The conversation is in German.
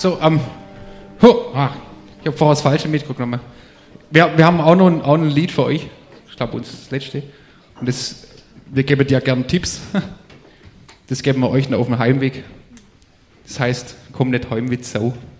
So, ich habe vorher das Falsche mitgenommen. Wir haben auch noch ein Lied für euch. Ich glaube, uns das letzte. Und wir geben dir gerne Tipps. Das geben wir euch noch auf dem Heimweg. Das heißt, komm nicht heim mit Sau.